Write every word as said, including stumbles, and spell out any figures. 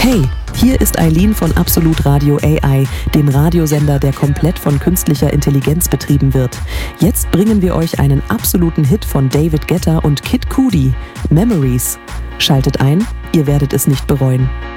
Hey, hier ist Eileen von Absolut Radio A I, dem Radiosender, der komplett von künstlicher Intelligenz betrieben wird. Jetzt bringen wir euch einen absoluten Hit von David Guetta und Kid Cudi, Memories. Schaltet ein, ihr werdet es nicht bereuen.